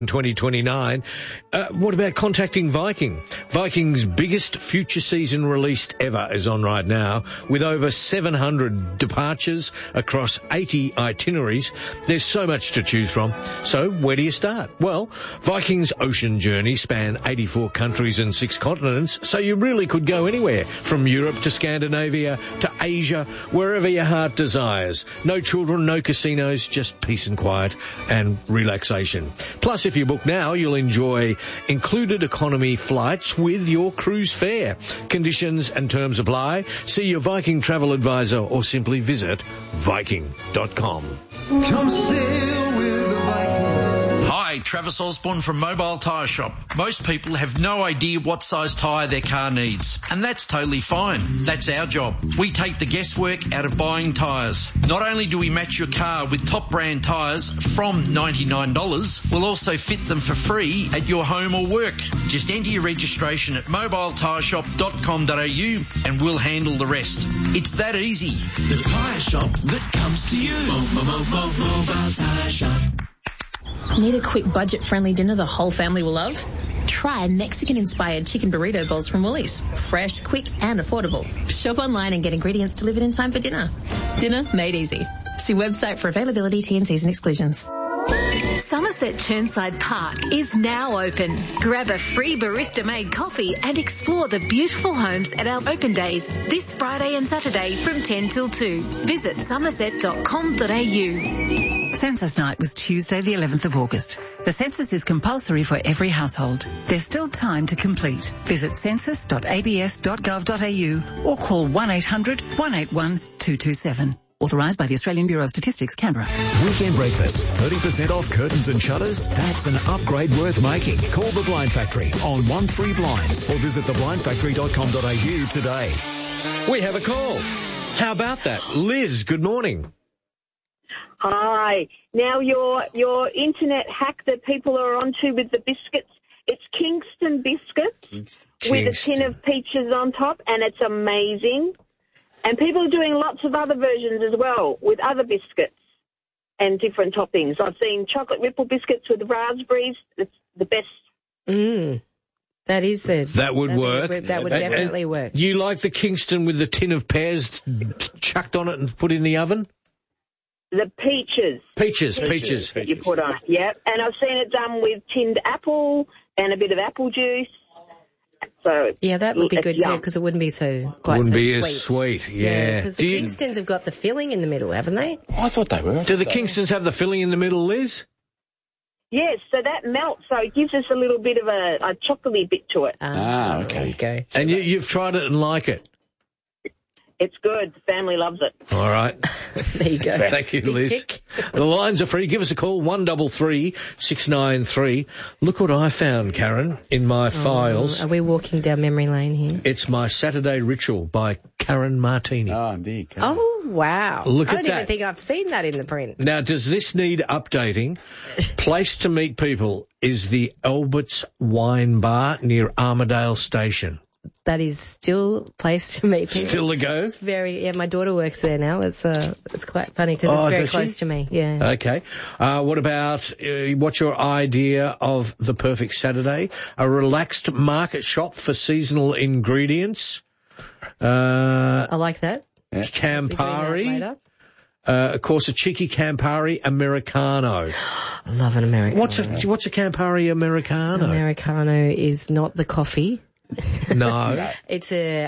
2029. What about contacting Viking? Viking's biggest future season release ever is on right now, with over 700 departures across 80 itineraries. There's so much to choose from. So where do you start? Well, Viking's ocean journeys span 84 countries and 6 continents, so you really could go anywhere, from Europe to Scandinavia to Asia, wherever your heart desires. No children, no casinos, just peace and quiet and relaxation. Plus, if you book now, you'll enjoy included economy flights with your cruise fare. Conditions and terms apply. See your Viking travel advisor or simply visit Viking.com. Come sail with the Vikings. Hi, Travis Osborne from Mobile Tyre Shop. Most people have no idea what size tyre their car needs, and that's totally fine. That's our job. We take the guesswork out of buying tyres. Not only do we match your car with top brand tyres from $99, we'll also fit them for free at your home or work. Just enter your registration at mobiletyreshop.com.au and we'll handle the rest. It's that easy. The tyre shop that comes to you. Mobile Tyre Shop. Need a quick budget-friendly dinner the whole family will love? Try Mexican-inspired chicken burrito bowls from Woolies. Fresh, quick and affordable. Shop online and get ingredients delivered in time for dinner. Dinner made easy. See website for availability, T&Cs and exclusions. Somerset Churnside Park is now open. Grab a free barista-made coffee and explore the beautiful homes at our open days this Friday and Saturday from 10 till 2. Visit somerset.com.au. Census night was Tuesday the 11th of August. The census is compulsory for every household. There's still time to complete. Visit census.abs.gov.au or call 1-800-181-227. Authorised by the Australian Bureau of Statistics, Canberra. Weekend breakfast, 30% off curtains and shutters. That's an upgrade worth making. Call The Blind Factory on 13 Blinds or visit theblindfactory.com.au today. We have a call. How about that? Liz, good morning. Hi. Now your internet hack that people are onto with the biscuits, it's Kingston biscuits with a tin of peaches on top, and it's amazing. And people are doing lots of other versions as well with other biscuits and different toppings. I've seen chocolate ripple biscuits with raspberries. It's the best. That is it. That would work. That would definitely work. You like the Kingston with the tin of pears chucked on it and put in the oven? The peaches. Peaches. You put on, yeah. And I've seen it done with tinned apple and a bit of apple juice. So yeah, that would be good too, because it wouldn't be so as sweet. Yeah, because the Kingstons have got the filling in the middle, haven't they? I thought they were. Do the Kingstons have the filling in the middle, Liz? Yes, so that melts, so it gives us a little bit of a chocolatey bit to it. Okay. There you go. And you've tried it and like it? It's good. The family loves it. All right. There you go. Thank you, Liz. The lines are free. Give us a call, 133 693. Look what I found, Karen, in my files. Are we walking down memory lane here? It's My Saturday Ritual by Karen Martini. Oh, indeed. Karen. Oh, wow. Look at I don't that. even think I've seen that in the print. Now, does this need updating? Place to meet people is the Albert's Wine Bar near Armadale Station. That is still a place to meet people. Still a go? It's my daughter works there now. It's quite funny because it's very close to me. Yeah. Okay. What about, what's your idea of the perfect Saturday? A relaxed market shop for seasonal ingredients. I like that. Yeah. Campari. Of course, a cheeky Campari Americano. I love an Americano. What's a Campari Americano? Americano is not the coffee. No. It's the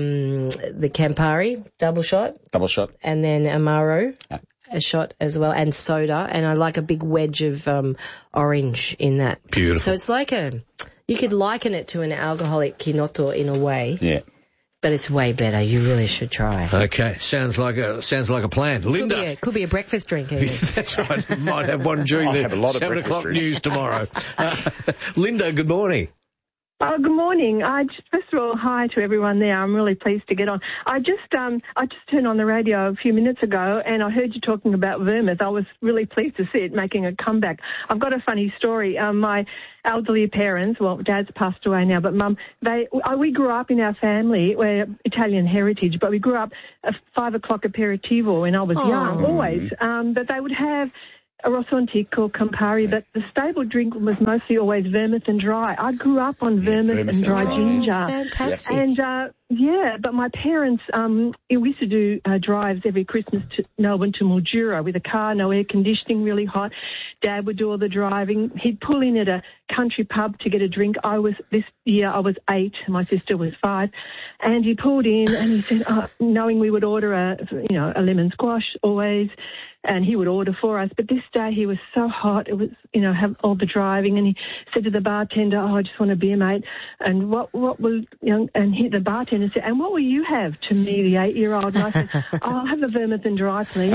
Campari double shot, and then Amaro a shot as well, and soda, and I like a big wedge of orange in that. Beautiful. So it's like you could liken it to an alcoholic Kinoto in a way. Yeah. But it's way better. You really should try. Okay, sounds like a plan. Linda, could be a breakfast drink. That's right. Might have one during the 7 o'clock news tomorrow. Linda, good morning. Good morning. First of all, hi to everyone there. I'm really pleased to get on. I just turned on the radio a few minutes ago and I heard you talking about vermouth. I was really pleased to see it making a comeback. I've got a funny story. My elderly parents, well, Dad's passed away now, but Mum, we grew up in our family, we're Italian heritage, but we grew up at 5 o'clock aperitivo when I was young, always. But they would have a Rossontic or Campari, but the staple drink was mostly always vermouth and dry. I grew up on vermouth and dry ginger. Fantastic. And, but my parents, we used to do drives every Christmas to Melbourne to Mildura with a car, no air conditioning, really hot. Dad would do all the driving. He'd pull in at a country pub to get a drink. This year I was 8, my sister was 5, and he pulled in and he said, knowing we would order a lemon squash always, and he would order for us. But this day he was so hot, it was, have all the driving, and he said to the bartender, I just want a beer, mate. And the bartender said, and what will you have? To me, the 8-year-old. And I said, I'll have a vermouth and dry, please.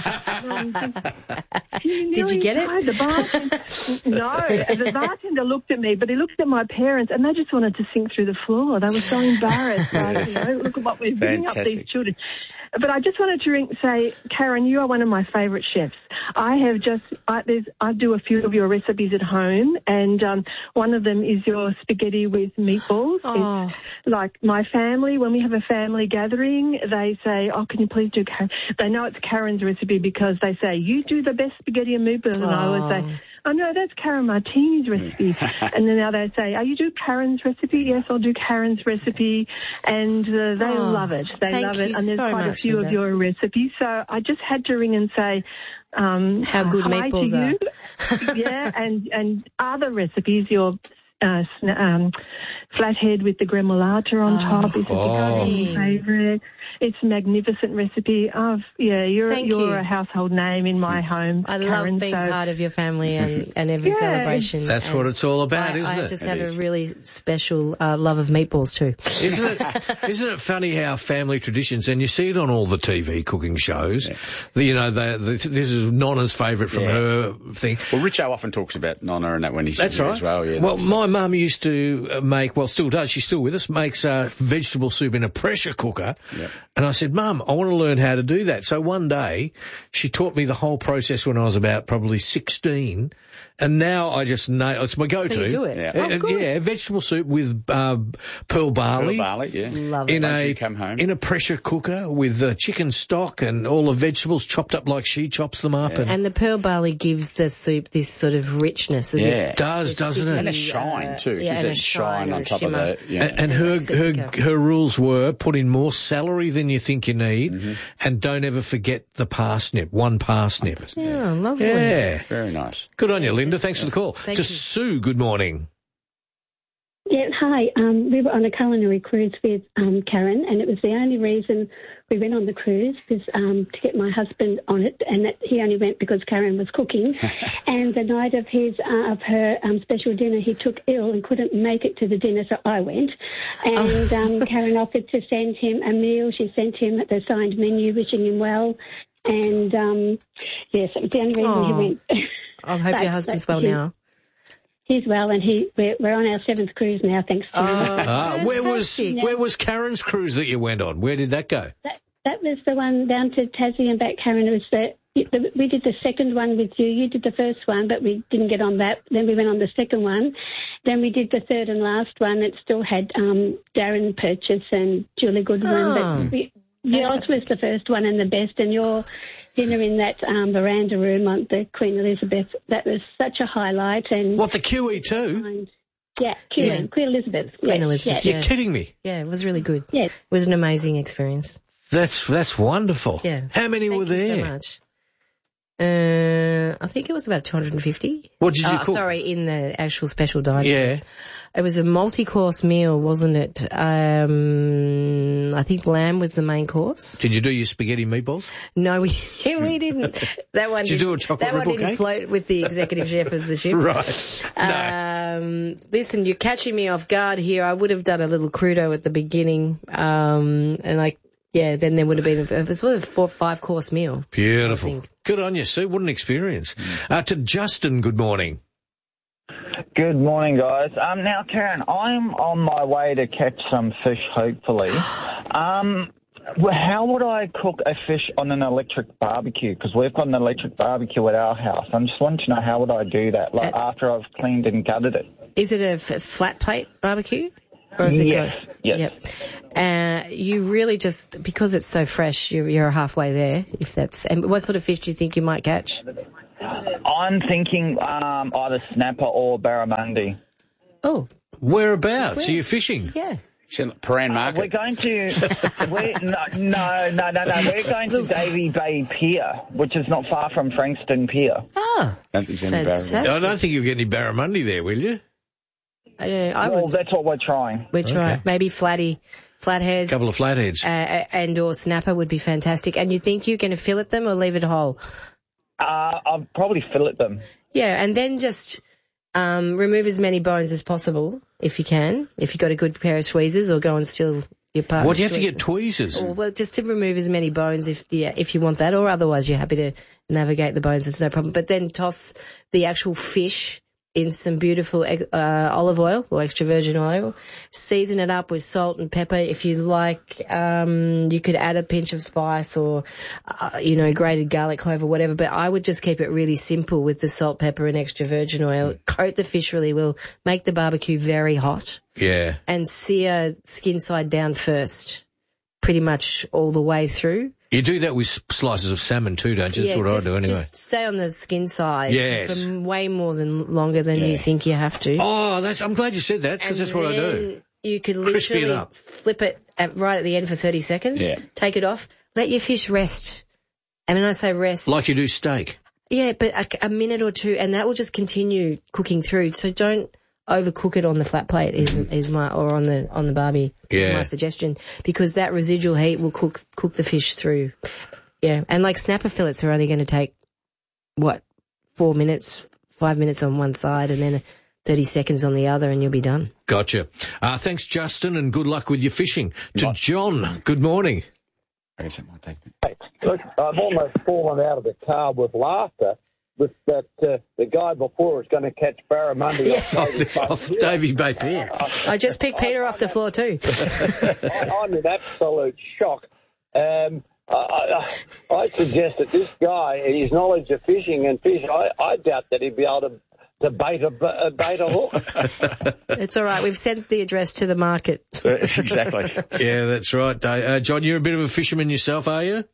Did you get it? The bartender looked at me, but he looked at my parents, and they just wanted to sink through the floor. They were so embarrassed. Look at what we're bringing up these children. But I just wanted to say, Karen, you are one of my favourite chefs. I do a few of your recipes at home, and one of them is your spaghetti with meatballs. Oh. It's like my family, when we have a family gathering, they say, can you please do Karen? They know it's Karen's recipe because they say, you do the best spaghetti and meatballs. And I always say, oh, no, that's Karen Martini's recipe. And then now they say, you do Karen's recipe? Yes, I'll do Karen's recipe. And they love it. They love it. And there's quite a few of your recipes. So I just had to ring and say, how good meatballs are. Yeah, and other recipes, your flathead with the gremolata on top is my favourite. It's a magnificent recipe. You're a household name in my home. I love being part of your family and every celebration. That's what it's all about, isn't it? I just have a really special love of meatballs too. Isn't it funny how family traditions, and you see it on all the TV cooking shows, this is Nonna's favourite from her thing. Well, Richo often talks about Nonna and that when he's as well. Yeah, well, my mum used to make, still does, she's still with us, makes vegetable soup in a pressure cooker. Yep. And I said, Mum, I want to learn how to do that. So one day she taught me the whole process when I was about probably 16. And now I just know it's my go-to. So you do it? Vegetable soup with pearl barley. Pearl barley, yeah. Love it. In a pressure cooker with chicken stock and all the vegetables chopped up like she chops them up. And the pearl barley gives the soup this sort of richness. It does, doesn't it? And a shine too. And a shine on top shimmer. of that. And her rules were put in more celery than you think you need, and don't ever forget the parsnip. One parsnip. Yeah, lovely. Yeah, very nice. Good on you, Linda. Thanks for the call. Thank you. Sue, good morning. Yeah, hi. We were on a culinary cruise with Karen, and it was the only reason we went on the cruise was to get my husband on it, and that he only went because Karen was cooking. And the night of her special dinner, he took ill and couldn't make it to the dinner, so I went. And Karen offered to send him a meal. She sent him the signed menu, wishing him well. And yes, it was the only reason he went. I hope your husband's well now. He's well, and we're on our 7th cruise now, thanks to him. Where was Karen's cruise that you went on? Where did that go? That was the one down to Tassie and back, Karen. It was we did the second one with you. You did the first one, but we didn't get on that. Then we went on the second one. Then we did the third and last one. It still had Darren Purchase and Julie Goodwin. But yours was the first one and the best, and your dinner in that veranda room on the Queen Elizabeth, that was such a highlight. And what, the QE2? Yeah, Queen Elizabeth. Queen Elizabeth. You're kidding me. Yeah, it was really good. Yeah. It was an amazing experience. That's wonderful. Yeah. How many were there? Thank you so much. I think it was about 250. What did you cook? Sorry, in the actual special dining. Yeah. It was a multi-course meal, wasn't it? I think lamb was the main course. Did you do your spaghetti meatballs? No, we didn't. That one did you do a chocolate ripple cake? That one didn't float with the executive chef of the ship. Right. No. Listen, you're catching me off guard here. I would have done a little crudo at the beginning, then there would have been a sort of 4 or 5 course meal. Beautiful. Good on you, Sue. What an experience. To Justin, good morning. Good morning, guys. Now, Karen, I'm on my way to catch some fish, hopefully. How would I cook a fish on an electric barbecue? Because we've got an electric barbecue at our house. I just wanted to know, how would I do that, after I've cleaned and gutted it? Is it a flat plate barbecue? Or is yes. Yep. You really just, because it's so fresh, you're halfway there. And what sort of fish do you think you might catch? I'm thinking either snapper or barramundi. Oh. Whereabouts? Are you fishing? Yeah. Paran Market. We're going to... No. We're going to Davey Bay Pier, which is not far from Frankston Pier. Oh, don't think any barramundi. I don't think you'll get any barramundi there, will you? Well, that's what we're trying. We're trying. Maybe flathead. A couple of flatheads. And or snapper would be fantastic. And you think you're going to fillet them or leave it whole? I'll probably fillet them. Yeah, and then just remove as many bones as possible if you can. If you've got a good pair of tweezers, or go and steal your partner's. What do you have to get tweezers? Well, just to remove as many bones if you want that, or otherwise you're happy to navigate the bones. It's no problem. But then toss the actual fish in some beautiful olive oil or extra virgin oil. Season it up with salt and pepper. If you like, you could add a pinch of spice or, grated garlic clove or whatever. But I would just keep it really simple with the salt, pepper and extra virgin oil. Coat the fish really well. Make the barbecue very hot. Yeah. And sear skin side down first, pretty much all the way through. You do that with slices of salmon too, don't you? That's what I do anyway. Just stay on the skin side for way more than longer than you think you have to. Oh, I'm glad you said that, because that's what I do. You could literally flip it right at the end for 30 seconds, take it off, let your fish rest. And when I say rest... Like you do steak. Yeah, but a minute or two, and that will just continue cooking through. So don't overcook it on the flat plate is my, or on the barbie is my suggestion, because that residual heat will cook the fish through. Yeah, and like snapper fillets are only going to take 4 minutes, 5 minutes on one side, and then 30 seconds on the other, and you'll be done. Gotcha. Thanks, Justin, and good luck with your fishing. To John, good morning. I guess it might take me. Look, I've almost fallen out of the car with laughter with that the guy before was going to catch barramundi off Davey Bay Pier. I just picked Peter off the floor too. I'm in absolute shock. I suggest that this guy, his knowledge of fishing and fish, I doubt that he'd be able to bait a hook. It's all right. We've sent the address to the market. Exactly. Yeah, that's right, Dave. John, you're a bit of a fisherman yourself, are you?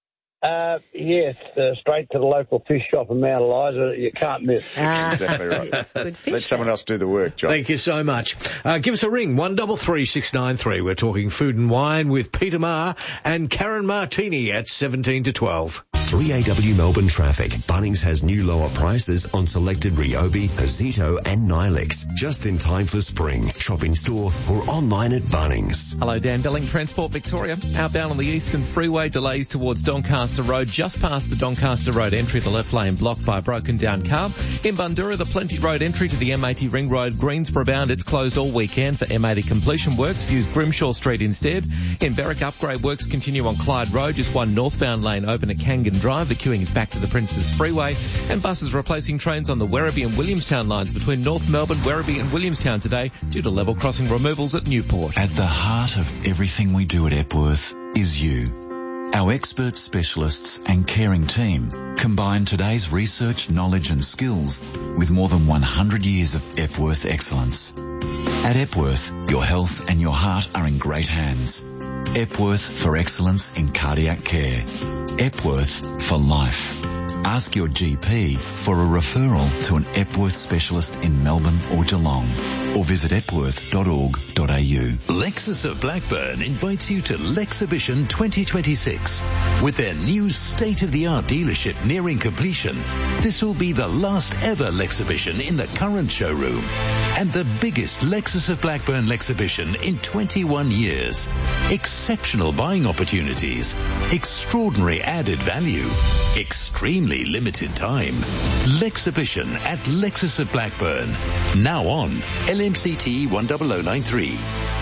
Yes, straight to the local fish shop in Mount Eliza. You can't miss. Exactly right. Good fish. Let someone else do the work, John. Thank you so much. Give us a ring, 133 693. We're talking food and wine with Peter Marr and Karen Martini at 17 to 12. 3AW Melbourne traffic. Bunnings has new lower prices on selected Ryobi, Azito and Nilix. Just in time for spring. Shop in store or online at Bunnings. Hello, Dan Delling, Transport Victoria. Outbound on the Eastern Freeway, delays towards Doncaster Road, just past the Doncaster Road entry, the left lane blocked by a broken down car. In Bundoora, the Plenty Road entry to the M80 Ring Road, Greensboro bound, it's closed all weekend for M80 completion works. Use Grimshaw Street instead. In Berwick, upgrade works continue on Clyde Road, just one northbound lane open at Kangan Drive. The queuing is back to the Princes Freeway, and buses replacing trains on the Werribee and Williamstown lines between North Melbourne, Werribee and Williamstown today due to level crossing removals at Newport. At the heart of everything we do at Epworth is you. Our expert specialists and caring team combine today's research, knowledge and skills with more than 100 years of Epworth excellence. At Epworth, your health and your heart are in great hands. Epworth for excellence in cardiac care. Epworth for life. Ask your GP for a referral to an Epworth specialist in Melbourne or Geelong, or visit epworth.org.au. Lexus of Blackburn invites you to Lexibition 2026. With their new state-of-the-art dealership nearing completion, this will be the last ever Lexibition in the current showroom, and the biggest Lexus of Blackburn Lexibition in 21 years. Exceptional buying opportunities, extraordinary added value, extremely limited time. Lexibition at Lexus of Blackburn. Now on LMCT 10093.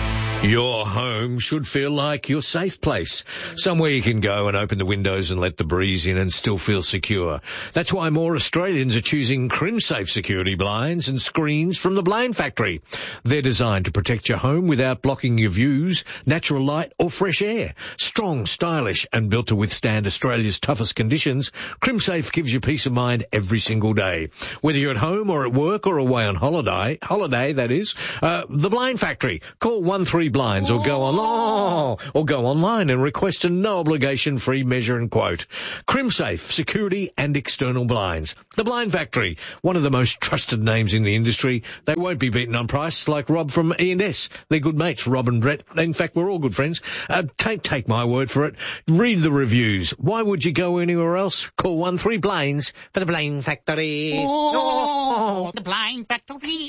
Your home should feel like your safe place, somewhere you can go and open the windows and let the breeze in and still feel secure. That's why more Australians are choosing CrimSafe security blinds and screens from the Blind Factory. They're designed to protect your home without blocking your views, natural light or fresh air. Strong, stylish and built to withstand Australia's toughest conditions, CrimSafe gives you peace of mind every single day. Whether you're at home or at work or away on holiday that is, the Blind Factory. Call 13 blinds or go online and request a no obligation free measure and quote. CrimSafe, security and external blinds. The Blind Factory, one of the most trusted names in the industry. They won't be beaten on price like Rob from E&S. They're good mates, Rob and Brett. In fact, we're all good friends. Take my word for it. Read the reviews. Why would you go anywhere else? Call 13 Blinds for the Blind Factory. Oh, the Blind Factory.